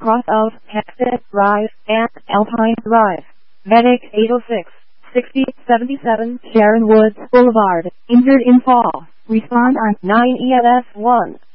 cross of Hempstead Drive and Alpine Drive. Medic 806, 6077 Sharon Woods Boulevard. Injured in fall. Respond on 9 EMS 1.